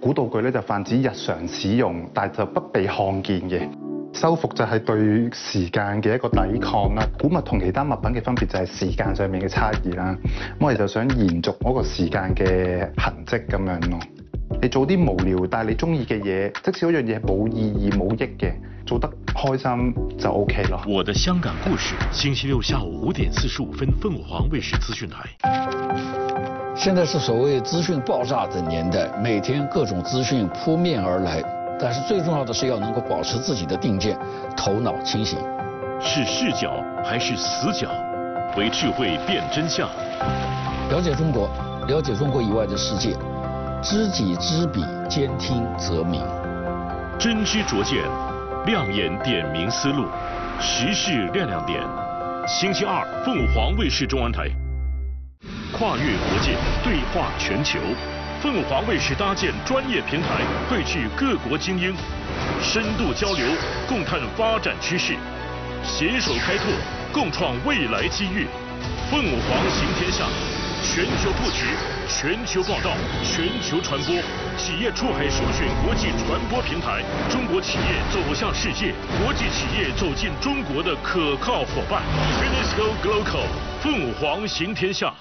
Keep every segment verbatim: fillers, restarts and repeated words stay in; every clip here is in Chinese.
古道具咧就泛指日常使用，但就不被看見嘅。修復就係對時間嘅一個抵抗啦。古物同其他物品嘅分別就係時間上面嘅差異啦。咁我哋就想延續嗰個時間嘅痕跡咁樣咯。你做啲無聊但係你中意嘅嘢，即使嗰樣嘢冇意義冇益嘅，做得開心就 OK 咯。 我的香港故事，星期六下午五點四十五分，鳳凰衛視資訊台。 現在是所謂資訊爆炸的年代，每天各種資訊撲面而來，但是最重要的是要能夠保持自己的定見，頭腦清醒。 是視角還是死角？為智慧辨真相。 了解中國，了解中國以外的世界。知己知彼，兼聽則明。 真知灼見，亮眼點明思路，時事亮亮點。星期二，鳳凰衛視中文台。跨越國界，對話全球。鳳凰衛視搭建專業平台，匯聚各國精英，深度交流，共探發展趨勢，攜手開拓，共創未來機遇。鳳凰行天下，全球布局。全球報道，全球傳播，企業出海首選國際傳播平台，中國企業走向世界，國際企業走進中國的可靠夥伴。UNESCO Global， 鳳凰行天下。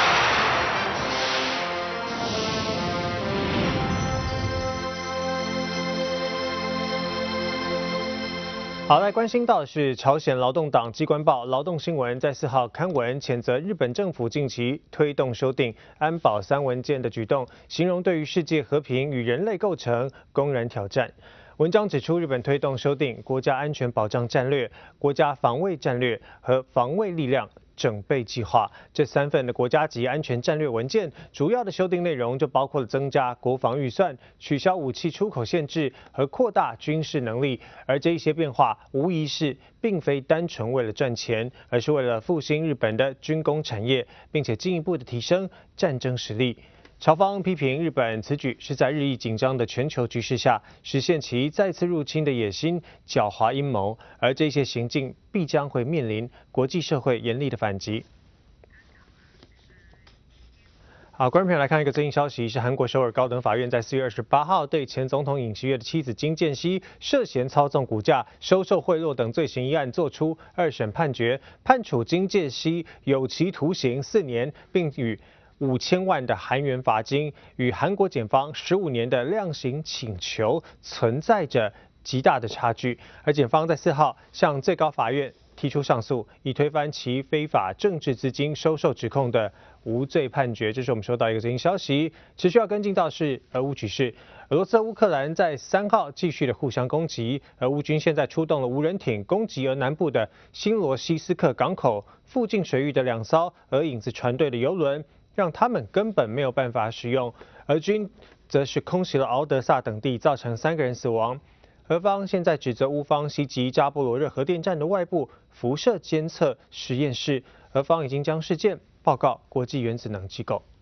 好，来关心到的是朝鲜劳动党机关报《劳动新闻》在四号刊文谴责日本政府近期推动修订安保三文件的举动，形容对于世界和平与人类构成公然挑战。文章指出，日本推动修订国家安全保障战略、国家防卫战略和防卫力量整备计划这三份的国家级安全战略文件，主要的修订内容就包括了增加国防预算、取消武器出口限制和扩大军事能力。而这一些变化，无疑是并非单纯为了赚钱，而是为了复兴日本的军工产业，并且进一步的提升战争实力。朝方批评日本此举是在日益紧张的全球局势下实现其再次入侵的野心、狡猾阴谋，而这些行径必将会面临国际社会严厉的反击。好，观众朋友来看一个最新消息，是韩国首尔高等法院在四月二十八号对前总统尹锡悦的妻子金建熙涉嫌操纵股价、收受贿赂等罪行一案作出二审判决，判处金建熙有期徒刑四年，并与五千万的韩元罚金，与韩国检方十五年的量刑请求存在着极大的差距。而检方在四号向最高法院提出上诉，以推翻其非法政治资金收受指控的无罪判决。这是我们收到一个最新消息。持续要跟进到是俄乌局势，俄罗斯和乌克兰在三号继续的互相攻击，而乌军现在出动了无人艇攻击俄南部的新罗西斯克港口附近水域的两艘俄影子船队的油轮，让他们根本没有办法使用。俄军则是空袭了敖德萨等地，造成三个人死亡。俄方现在指责乌方袭击扎波罗热核电站的外部辐射监测实验室，俄方已经将事件报告国际原子能机构。